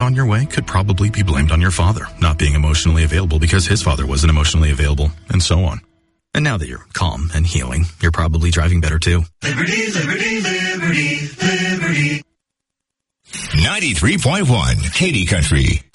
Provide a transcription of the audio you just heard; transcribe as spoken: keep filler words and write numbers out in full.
on your way could probably be blamed on your father not being emotionally available because his father wasn't emotionally available, and so on. And now that you're calm and healing, you're probably driving better too. Liberty, liberty, liberty, liberty. ninety-three point one Katy Country.